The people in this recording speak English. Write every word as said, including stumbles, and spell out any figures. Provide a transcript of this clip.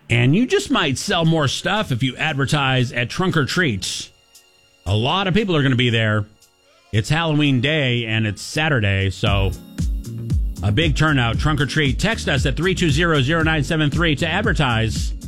And you just might sell more stuff if you advertise at Trunk or Treat. A lot of people are going to be there. It's Halloween day and it's Saturday, so a big turnout. Trunk or Treat. Text us at three two zero, zero nine seven three to advertise.